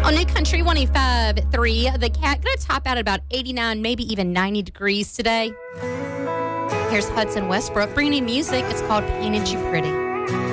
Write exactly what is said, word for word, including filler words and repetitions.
On New Country one oh five point three, the Cat going to top out at about eighty-nine, maybe even ninety degrees today. Here's Hudson Westbrook bringing you music. It's called Painted You Pretty.